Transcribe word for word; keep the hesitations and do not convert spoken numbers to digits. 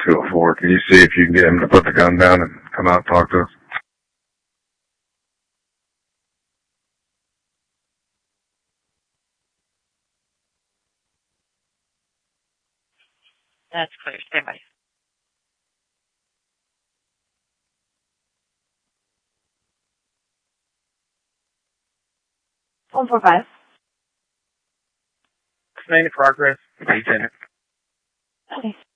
two oh four. Can you see if you can get him to put the gun down and come out and talk to us? That's clear. Stand by. one four five. Name in progress. Agent. Okay.